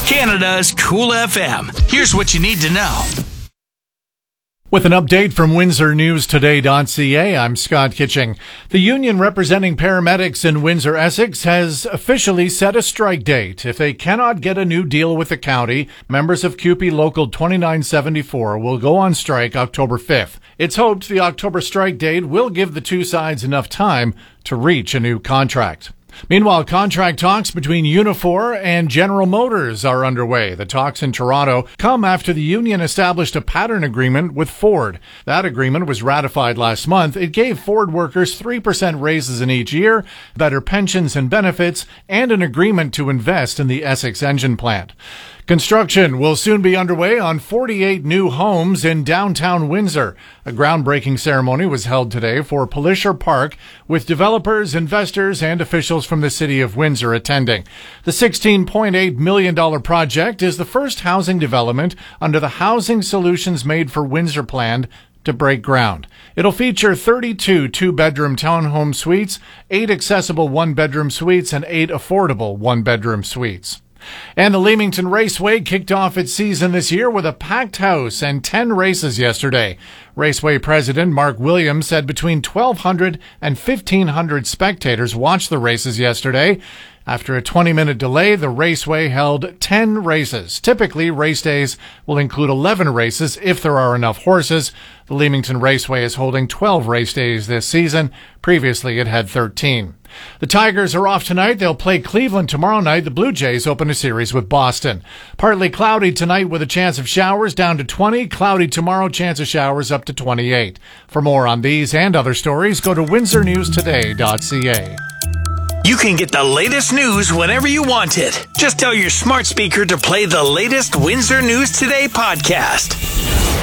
Canada's Cool FM. Here's what you need to know. With an update from WindsorNewsToday.ca, I'm Scott Kitching. The union representing paramedics in Windsor, Essex has officially set a strike date. If they cannot get a new deal with the county, members of CUPE Local 2974 will go on strike October 5th. It's hoped the October strike date will give the two sides enough time to reach a new contract. Meanwhile, contract talks between Unifor and General Motors are underway. The talks in Toronto come after the union established a pattern agreement with Ford. That agreement was ratified last month. It gave Ford workers 3% raises in each year, better pensions and benefits, and an agreement to invest in the Essex engine plant. Construction will soon be underway on 48 new homes in downtown Windsor. A groundbreaking ceremony was held today for Pallisher Park, with developers, investors, and officials from the city of Windsor attending. The $16.8 million project is the first housing development under the Housing Solutions Made for Windsor plan to break ground. It'll feature 32 two-bedroom townhome suites, 8 accessible one-bedroom suites, and 8 affordable one-bedroom suites. And the Leamington Raceway kicked off its season this year with a packed house and 10 races yesterday. Raceway President Mark Williams said between 1,200 and 1,500 spectators watched the races yesterday. After a 20-minute delay, the Raceway held 10 races. Typically, race days will include 11 races if there are enough horses. The Leamington Raceway is holding 12 race days this season. Previously, it had 13. The Tigers are off tonight. They'll play Cleveland tomorrow night. The Blue Jays open a series with Boston. Partly cloudy tonight with a chance of showers down to 20. Cloudy tomorrow, chance of showers up to 28. For more on these and other stories, go to WindsorNewsToday.ca. You can get the latest news whenever you want it. Just tell your smart speaker to play the latest Windsor News Today podcast.